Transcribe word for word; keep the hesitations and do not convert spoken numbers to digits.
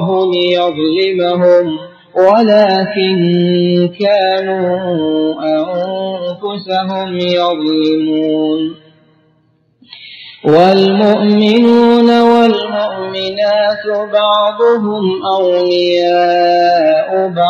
ليظلمهم ولكن كانوا أنفسهم يظلمون. والمؤمنون والمؤمنات بعضهم أولياء بعض